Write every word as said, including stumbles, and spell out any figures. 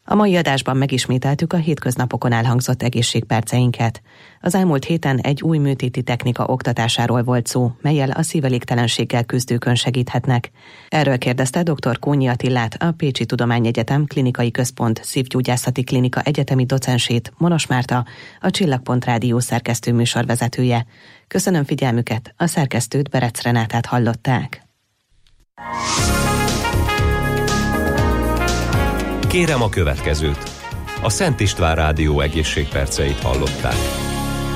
A mai adásban megismételtük a hétköznapokon elhangzott egészségperceinket. Az elmúlt héten egy új műtéti technika oktatásáról volt szó, mellyel a szívelégtelenséggel küzdőkön segíthetnek. Erről kérdezte dr. Kónyi Attilát, a Pécsi Tudományegyetem Klinikai Központ Szívgyógyászati Klinika egyetemi docensét, Monos Márta, a Csillagpont Rádió szerkesztő műsorvezetője. Köszönöm figyelmüket, a szerkesztőt, Berec Renátát hallották. Kérem a következőt. A Szent István Rádió egészségperceit hallották.